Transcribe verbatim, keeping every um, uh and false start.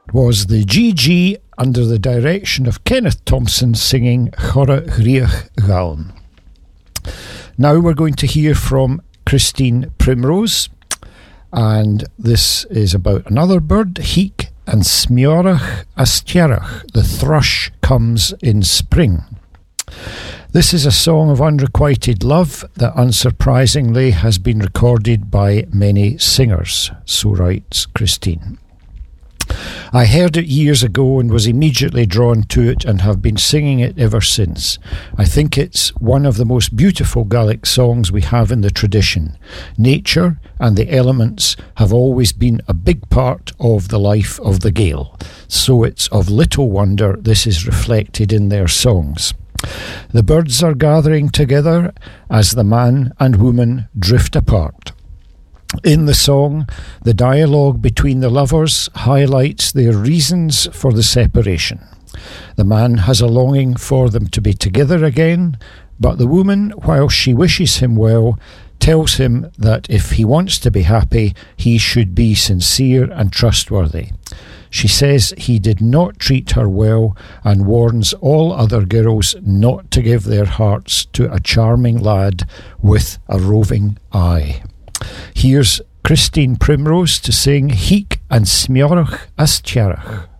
was the G G under the direction of Kenneth Thompson singing Chora Griach Galn. Now we're going to hear from Christine Primrose, and this is about another bird, Hic and Smiorach Astierach, the thrush comes in spring. This is a song of unrequited love that unsurprisingly has been recorded by many singers, so writes Christine. I heard it years ago and was immediately drawn to it and have been singing it ever since. I think it's one of the most beautiful Gaelic songs we have in the tradition. Nature and the elements have always been a big part of the life of the Gael, so it's of little wonder this is reflected in their songs. The birds are gathering together as the man and woman drift apart. In the song, the dialogue between the lovers highlights their reasons for the separation. The man has a longing for them to be together again, but the woman, while she wishes him well, tells him that if he wants to be happy, he should be sincere and trustworthy. She says he did not treat her well and warns all other girls not to give their hearts to a charming lad with a roving eye. Here's Christine Primrose to sing Hic and Smiorach Astierach.